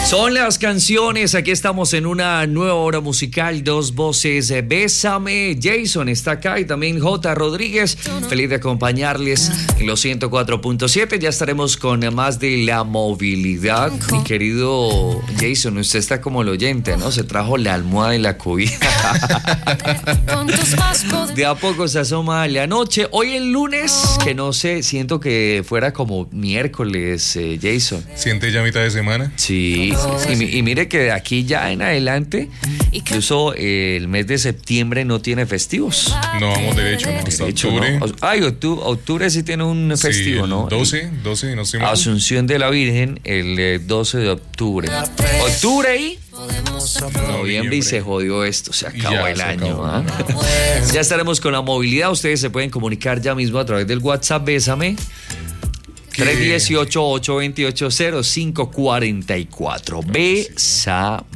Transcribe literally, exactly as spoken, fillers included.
Son las canciones, aquí estamos en una nueva hora musical, dos voces, Bésame, Jason está acá y también J. Rodríguez, feliz de acompañarles en los ciento cuatro punto siete, ya estaremos con más de la movilidad. Mi querido Jason, usted está como el oyente, ¿no? Se trajo la almohada y la cobija. De a poco se asoma la noche, hoy el lunes, que no sé, siento que fuera como miércoles, eh, Jason. ¿Siente ya mitad de semana? Sí. Y, y mire que de aquí ya en adelante, incluso eh, el mes de septiembre no tiene festivos. No vamos derecho, ¿no? Hasta Derecho, octubre. ¿no? Ay, octubre, octubre sí tiene un festivo, sí, ¿no? doce, doce, no sé más. Asunción de la Virgen, el eh, doce de octubre. Octubre y noviembre y se jodió esto, se acabó ya, el se año. acabó. ¿eh? Ya estaremos con la movilidad, ustedes se pueden comunicar ya mismo a través del WhatsApp, Bésame. tres uno ocho, ocho dos ocho, cero cinco cuatro cuatro. Bésame.